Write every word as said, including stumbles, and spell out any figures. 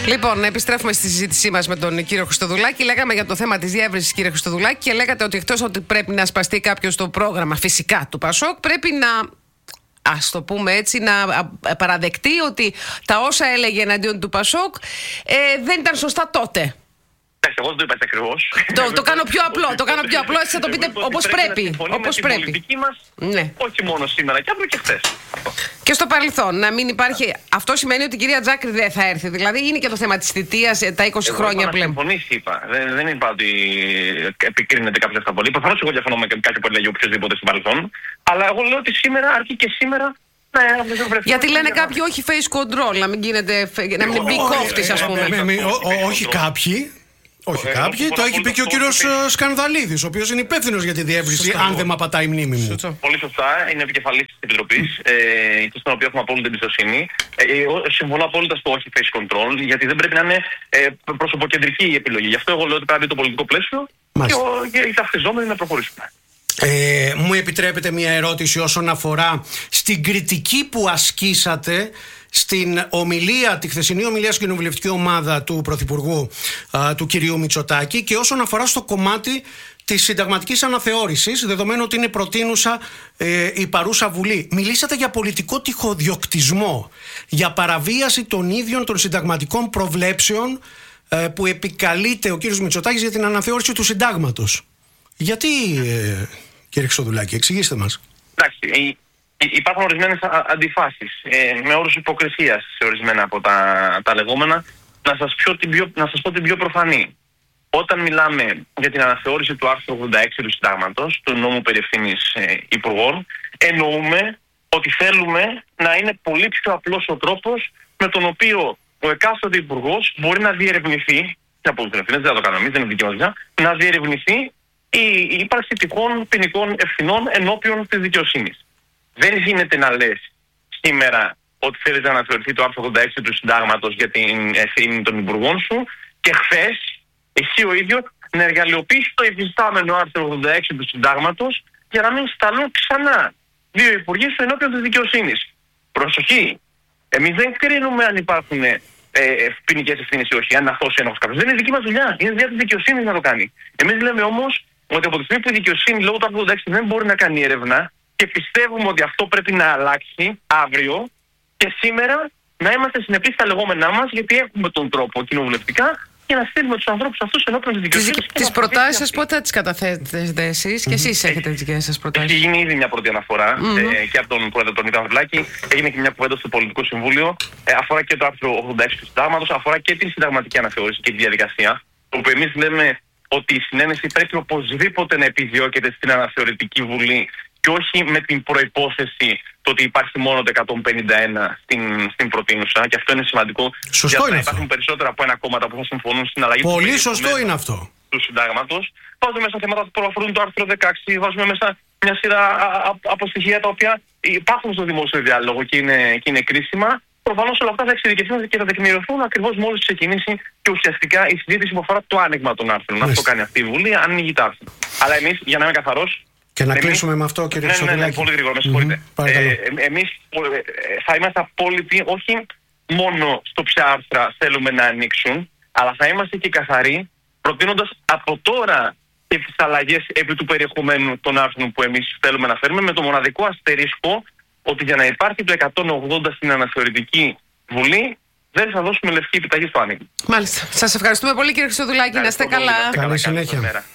Λοιπόν, επιστρέφουμε στη συζήτησή μας με τον κύριο Χριστοδουλάκη. Λέγαμε για το θέμα της διεύρυνσης, κύριε Χριστοδουλάκη, και λέγατε ότι εκτός ότι πρέπει να σπαστεί κάποιος το πρόγραμμα φυσικά του Πασόκ, πρέπει να, ας το πούμε έτσι, να παραδεχτεί ότι τα όσα έλεγε εναντίον του Πασόκ ε, δεν ήταν σωστά τότε. Εγώ δεν το είπα ακριβώς. Το, το κάνω πιο απλό, το κάνω πιο απλό, έτσι θα το πείτε όπως πρέπει. Όπως πρέπει. Την πολιτική μας, ναι. Όχι μόνο σήμερα, και αύριο και χθες. Και στο παρελθόν, να μην υπάρχει. Αυτό σημαίνει ότι η κυρία Τζάκρη δεν θα έρθει. Δηλαδή είναι και το θέμα της θητείας, τα είκοσι εγώ χρόνια που λέμε. Συμφωνήσει, είπα. Δεν, δεν είπα ότι επικρίνεται κάποιο αυτά πολύ. Προφανώς εγώ διαφωνώ με κάτι που έλεγε οποιοδήποτε στο παρελθόν. Αλλά εγώ λέω ότι σήμερα, αρκεί και σήμερα. Ναι, γιατί λένε κάποιοι όχι face control, να μην γίνεται. Να μην μπει κόφτης, ας πούμε. Όχι κάποιοι. Όχι ε, κάποιοι, το έχει πει και ο κύριος Σκανδαλίδης, ο οποίος είναι υπεύθυνος για τη διεύρυνση, αν δεν με απατάει η μνήμη μου. Σωστό. Πολύ σωστά, είναι επικεφαλής της Επιτροπής, ε, και στον οποίο έχουμε απόλυτη εμπιστοσύνη. Ε, συμφωνώ απόλυτα στο όχι face control, γιατί δεν πρέπει να είναι ε, προσωποκεντρική η επιλογή. Γι' αυτό εγώ λέω ότι πρέπει να το πολιτικό πλαίσιο και, ο, και οι ταυτιζόμενοι να προχωρήσουμε. Ε, μου επιτρέπετε μια ερώτηση όσον αφορά στην κριτική που ασκήσατε στην ομιλία, τη χθεσινή ομιλία στην κοινοβουλευτική ομάδα του Πρωθυπουργού α, του κυρίου Μητσοτάκη, και όσον αφορά στο κομμάτι της συνταγματικής αναθεώρησης, δεδομένου ότι είναι προτείνουσα ε, η παρούσα Βουλή. Μιλήσατε για πολιτικό τυχοδιοκτισμό, για παραβίαση των ίδιων των συνταγματικών προβλέψεων ε, που επικαλείται ο κύριος Μητσοτάκης για την αναθεώρηση του συντάγματος. Γιατί, ε, κύριε Χριστοδουλάκη, εξηγήστε μας. Εντάξει, υπάρχουν ορισμένες αντιφάσεις, ε, με όρους υποκρισίας σε ορισμένα από τα, τα λεγόμενα. Να σας, πιο, την πιο, να σας πω την πιο προφανή. Όταν μιλάμε για την αναθεώρηση του άρθρου ογδόντα έξι του Συντάγματος, του νόμου περί ευθύνης ε, υπουργών, εννοούμε ότι θέλουμε να είναι πολύ πιο απλός ο τρόπος με τον οποίο ο εκάστοτε υπουργός μπορεί να διερευνηθεί, και από τους ευθύνες, δεν θα το κάνουμε εμείς, δεν είναι δική μας δουλειά, να διερευνηθεί η, η ύπαρξη τυχόν ποινικών ευθυνών ενώπιον της δικαιοσύνης. Δεν γίνεται να λες σήμερα ότι θέλεις να αναθεωρηθεί το άρθρο ογδόντα έξι του Συντάγματος για την ευθύνη των υπουργών σου και χθες εσύ ο ίδιος να εργαλειοποιήσεις το υφιστάμενο άρθρο ογδόντα έξι του Συντάγματος για να μην σταλούν ξανά δύο υπουργοί σου ενώπιον της δικαιοσύνης. Προσοχή! Εμείς δεν κρίνουμε αν υπάρχουν ε, ποινικές ευθύνες ή όχι, αν αθώσει ένοχος κάποιος. Δεν είναι δική μας δουλειά. Είναι δουλειά της δικαιοσύνης να το κάνει. Εμείς λέμε όμως ότι από τη στιγμή που η δικαιοσύνη λόγω του άρθρου ογδόντα έξι δεν μπορεί να κάνει έρευνα, και πιστεύουμε ότι αυτό πρέπει να αλλάξει αύριο, και σήμερα να είμαστε συνεπείς στα λεγόμενά μας, γιατί έχουμε τον τρόπο κοινοβουλευτικά για να στείλουμε τους ανθρώπους αυτούς ενώπιον της δικαιοσύνης. Τις προτάσεις σας πότε θα τις καταθέτετε εσείς, mm-hmm. και εσείς έχετε τις δικές σας προτάσεις? Έχει γίνει ήδη μια πρώτη αναφορά mm-hmm. ε, και από τον πρόεδρο τον Ιβάν Βλάκη. Έγινε και μια κουβέντα στο Πολιτικό Συμβούλιο. Ε, αφορά και το άρθρο ογδόντα έξι του Συντάγματος, αφορά και την συνταγματική αναθεώρηση και τη διαδικασία. Όπου εμείς λέμε ότι η συνένεση πρέπει οπωσδήποτε να επιδιώκεται στην αναθεωρητική Βουλή, και όχι με την προϋπόθεση το ότι υπάρχει μόνο το εκατόν πενήντα ένα στην, στην προτείνουσα, και αυτό είναι σημαντικό. Σωστό γιατί είναι να υπάρχουν αυτό. Περισσότερα από ένα κόμματα που θα συμφωνούν στην αλλαγή Πολύ του σωστό είναι αυτό. Του Συντάγματος. Βάζουμε μέσα θέματα που αφορούν το άρθρο δεκαέξι, βάζουμε μέσα μια σειρά από στοιχεία τα οποία υπάρχουν στο δημόσιο διάλογο και είναι, και είναι κρίσιμα. Προφανώς όλα αυτά θα εξειδικευθούν και θα τεκμηριωθούν ακριβώς μόλις ξεκινήσει και ουσιαστικά η συζήτηση που αφορά το άνοιγμα των άρθρων. Αυτό κάνει αυτή η Βουλή, ανοίγει τα άρθρα. Αλλά εμείς, για να είμαι καθαρός. Και να κλείσουμε με αυτό, κύριε Χριστοδουλάκη. Ναι, ναι, ναι, πολύ γρήγορα, με συγχωρείτε. Mm-hmm, ε, εμείς θα είμαστε απόλυτοι, όχι μόνο στο ποια άρθρα θέλουμε να ανοίξουν, αλλά θα είμαστε και καθαροί, προτείνοντας από τώρα και τις αλλαγές επί του περιεχομένου των άρθρων που εμείς θέλουμε να φέρουμε, με το μοναδικό αστερίσκο ότι για να υπάρχει το εκατόν ογδόντα στην αναθεωρητική Βουλή, δεν θα δώσουμε λευκή επιταγή στο άνοιγμα. Μάλιστα. Σας ευχαριστούμε πολύ, κύριε Χριστοδουλάκη. Να είστε καλά. Καλή συνέχεια.